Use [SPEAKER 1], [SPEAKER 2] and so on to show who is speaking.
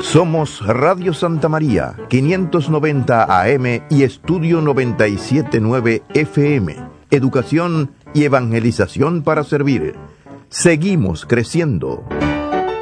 [SPEAKER 1] Somos Radio Santa María, 590 AM y Estudio 97.9 FM. Educación y evangelización para servir. Seguimos creciendo.